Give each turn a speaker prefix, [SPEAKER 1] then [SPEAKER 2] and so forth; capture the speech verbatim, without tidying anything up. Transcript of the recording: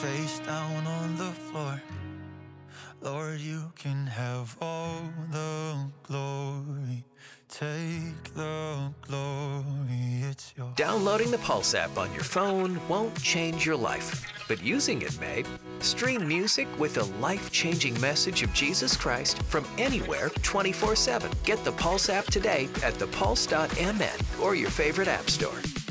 [SPEAKER 1] face down on the floor. Lord, you can have all the glory. Take the glory, it's yours.
[SPEAKER 2] Downloading the Pulse app on your phone won't change your life, but using it may. Stream music with a life-changing message of Jesus Christ from anywhere twenty-four seven. Get the Pulse app today at the pulse dot m n or your favorite app store.